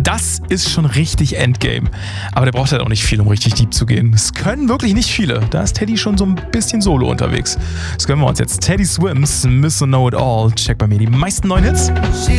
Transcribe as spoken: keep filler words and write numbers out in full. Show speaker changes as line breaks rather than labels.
Das ist schon richtig Endgame. Aber der braucht halt auch nicht viel, um richtig deep zu gehen. Es können wirklich nicht viele. Da ist Teddy schon so ein bisschen solo unterwegs. Das gönnen wir uns jetzt. Teddy Swims, Miss Know It All. Check bei mir die meisten neuen Hits.
She